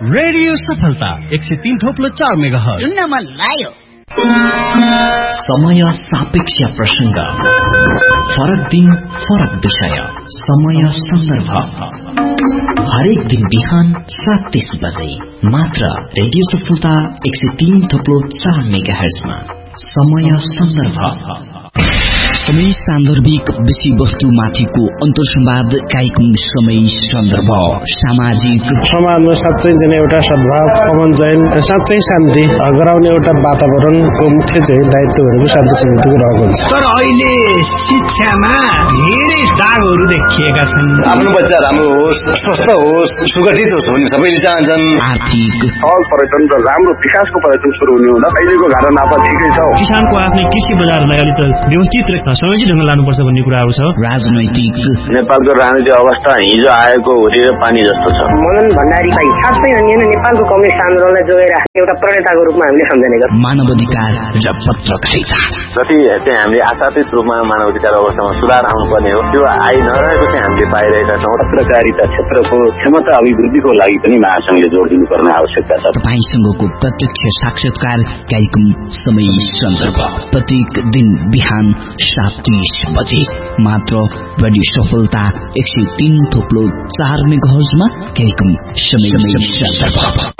Radio सफलता 103.4 megahertz सुन्न मन लाग्यो। समय सापेक्ष प्रसंग, फरक दिन फरक विषय, समय सन्दर्भ। हरेक दिन बिहान 7:30 बजे मात्र रेडियो सफलता 103.4 मेगाहर्जमा समय सन्दर्भ। समय सान्दर्भिक विषय वस्तुमाथिको अन्तर्संवाद कार्यक्रम समय सन्दर्भ। सामाजिक समाजमा साँच्चै चाहिँ एउटा सद्भाव, अमन चयन, साँच्चै शान्ति गराउने एउटा वातावरणको मुख्य चाहिँ दायित्वहरूको शान्ति समितिको रहेको हुन्छ। तर अहिले शिक्षामा धेरै दागहरू देखिएका छन्। आफ्नो बच्चा राम्रो होस्, स्वस्थ होस्, सुगठित होस् भन्ने सबैले चाहन्छन्। आर्थिक सहज पर्यटन र राम्रो विकासको पर्यटन सुरु हुने हुँदा अहिलेको घाटा नाफा ठिकै छ। किसानको आफ्नै कृषि बजारलाई अलि व्यवस्थित र संयोजित ढङ्गले लानुपर्छ भन्ने कुराहरू छ। राजनैतिक नेपालको राजनीतिक अवस्था हिजो आएको हुरी र पानी जस्तो छ। मदन भण्डारी भाइ साँच्चै नेपालको कम्युनिस्ट आन्दोलनलाई जोगेर एउटा प्रणेताको रूपमा हामीले सम्झने गर्छौँ। मानवाधिकार र पत्रकारिता जति चाहिँ हामीले आशातीत रूपमा मानवाधिकार अवस्थामा सुधार आउनुपर्ने हो त्यो आइनरहेको चाहिँ हामीले पाइरहेका छौँ। पत्रकारिता क्षेत्रको क्षमता अभिवृद्धिको लागि पनि महासंघले जोड दिनुपर्ने आवश्यकता छ। तपाईसँगको प्रत्यक्ष साक्षात्कार कार्यक्रम समय सन्दर्भ प्रत्येक दिन बिहान 7:30 बजे मात्र रेडियो सफलता 103.4 मेगाहर्जमा कार्यक्रम समय सन्दर्भ।